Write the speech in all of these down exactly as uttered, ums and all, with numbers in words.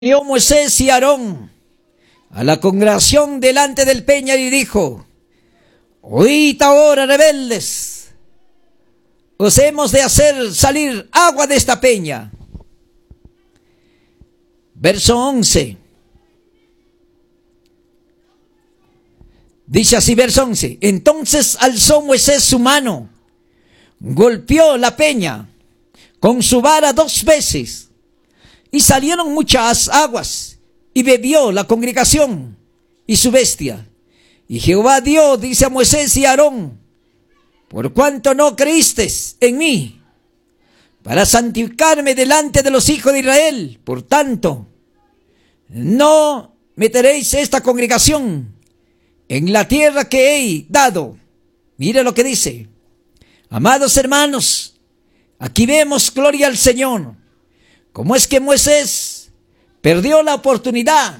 Dio Moisés y Aarón a la congregación delante del peña y dijo: oíd ahora, rebeldes, os hemos de hacer salir agua de esta peña. Verso once. Dice así, verso once. Entonces alzó Moisés su mano, golpeó la peña con su vara dos veces, y salieron muchas aguas, y bebió la congregación y su bestia. Y Jehová Dios dice a Moisés y a Aarón: por cuanto no creísteis en mí, para santificarme delante de los hijos de Israel, por tanto, no meteréis esta congregación en la tierra que he dado. Mire lo que dice. Amados hermanos, aquí vemos, gloria al Señor, cómo es que Moisés perdió la oportunidad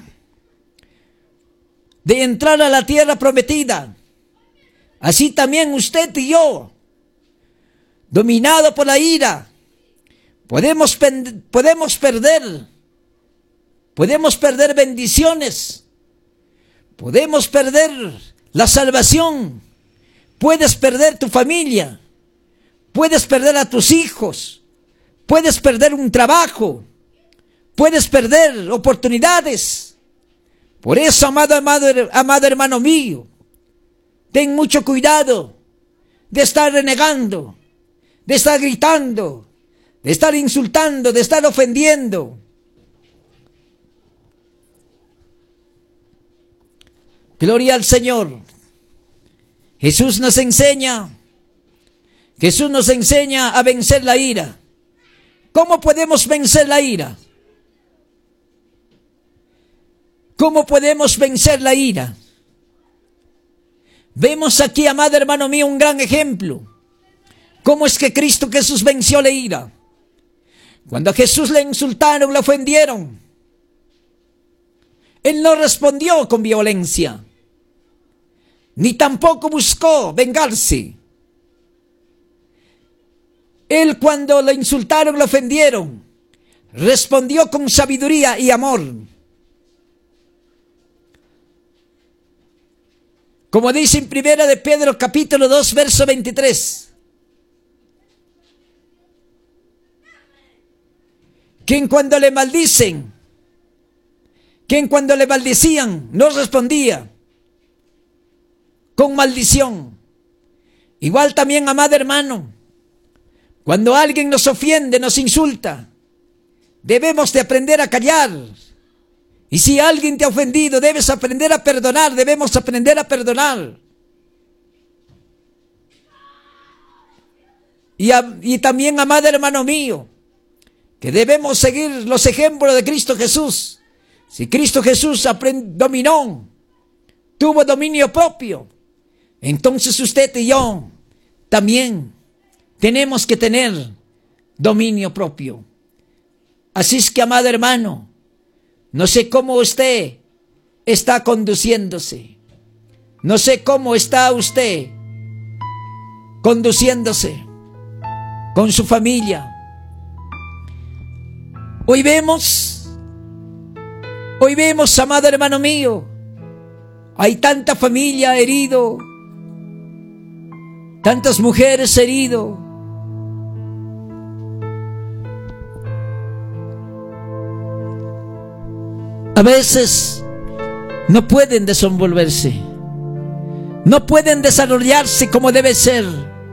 de entrar a la tierra prometida. Así también usted y yo, dominado por la ira, podemos, podemos perder, podemos perder bendiciones, podemos perder la salvación, puedes perder tu familia, puedes perder a tus hijos, puedes perder un trabajo, puedes perder oportunidades. Por eso, amado, amado, amado hermano mío, ten mucho cuidado de estar renegando, de estar gritando, de estar insultando, de estar ofendiendo. Gloria al Señor. Jesús nos enseña, Jesús nos enseña a vencer la ira. ¿Cómo podemos vencer la ira? ¿Cómo podemos vencer la ira? Vemos aquí, amado hermano mío, un gran ejemplo. ¿Cómo es que Cristo Jesús venció la ira? Cuando a Jesús le insultaron, le ofendieron, Él no respondió con violencia, ni tampoco buscó vengarse. Él, cuando le insultaron, le ofendieron, respondió con sabiduría y amor. Como dice en Primera de Pedro, capítulo dos, verso veintitrés. Quien cuando le maldicen, quien cuando le maldecían, no respondía con maldición. Igual también, amado hermano, cuando alguien nos ofiende, nos insulta, debemos de aprender a callar. Y si alguien te ha ofendido, debes aprender a perdonar, debemos aprender a perdonar. Y, a, y también, amado hermano mío, que debemos seguir los ejemplos de Cristo Jesús. Si Cristo Jesús aprend, dominó, tuvo dominio propio, entonces usted y yo también tenemos que tener dominio propio. Así es que, amado hermano, no sé cómo usted está conduciéndose. No sé cómo está usted conduciéndose con su familia. Hoy vemos, hoy vemos, amado hermano mío, hay tanta familia herido, tantas mujeres herido. A veces no pueden desenvolverse, no pueden desarrollarse como debe ser.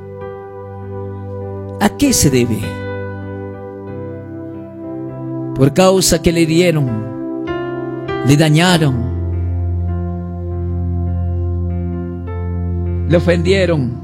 ¿A qué se debe? Por causa que le hirieron, le dañaron, le ofendieron.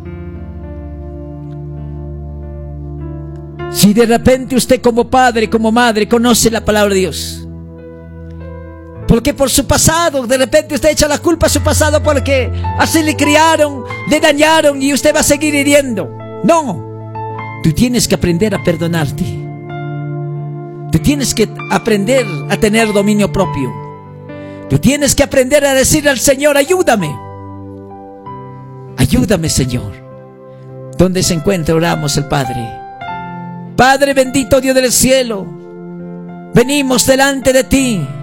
Si de repente usted como padre, como madre, conoce la palabra de Dios, porque por su pasado, de repente usted echa la culpa a su pasado porque así le criaron, le dañaron y usted va a seguir hiriendo. No, tú tienes que aprender a perdonarte. Tú tienes que aprender a tener dominio propio. Tú tienes que aprender a decir al Señor: ayúdame. Ayúdame, Señor. Donde se encuentra, oramos al Padre. Padre bendito, Dios del cielo, venimos delante de ti